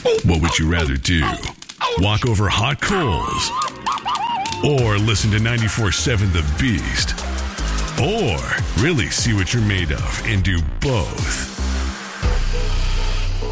What would you rather do? Walk over hot coals? Or listen to 94.7 The Beast? Or really see what you're made of and do both?